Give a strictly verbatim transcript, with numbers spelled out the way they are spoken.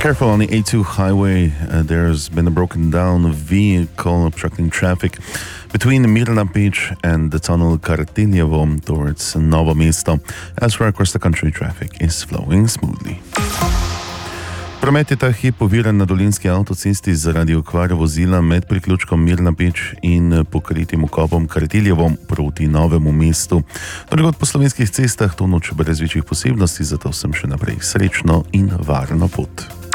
Careful on the A two highway. Uh, there's been a broken down vehicle obstructing traffic between Mirna Beach and the tunnel Kartiljevo towards Novo Mesto. Elsewhere across the country, traffic is flowing smoothly. Promet je ta hip oviran na dolinski avtocesti zaradi okvare vozila med priključkom Mirna Beč in pokritim vkopom Kartiljevom proti Novemu mestu. Drugod po slovenskih cestah to noč brez večjih posebnosti, zato sem še naprej srečno in varno pot.